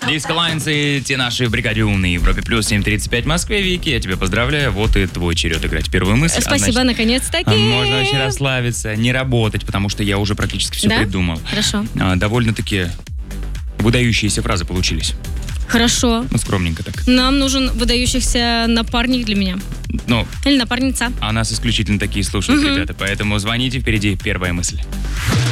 Диско Лайнс и те наши в бригаде умные. Европе плюс 7:35 в Москве. Вики, я тебя поздравляю. Вот и твой черед играть первую мысль. Спасибо, наконец-таки. Можно очень расслабиться, не работать, потому что я уже практически все придумал. Хорошо. Довольно-таки выдающиеся фразы получились. Хорошо. Ну, скромненько так. Нам нужен выдающийся напарник для меня. Ну, или напарница. А нас исключительно такие слушают, ребята. Поэтому звоните, впереди первая мысль.